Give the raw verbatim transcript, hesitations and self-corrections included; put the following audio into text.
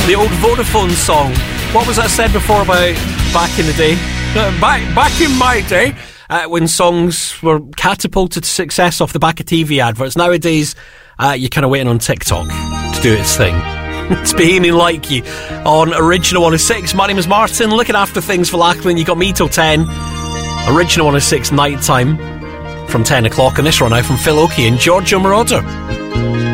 The old Vodafone song. What was that said before about back in the day? Uh, back, back in my day, uh, when songs were catapulted to success off the back of T V adverts. Nowadays, uh, you're kind of waiting on TikTok to do its thing. It's Bohemian Like You on Original one oh six. My name is Martin, looking after things for Lachlan. You got me till ten. Original one oh six night time from ten o'clock, and this run out from Phil Oakey and Giorgio Moroder.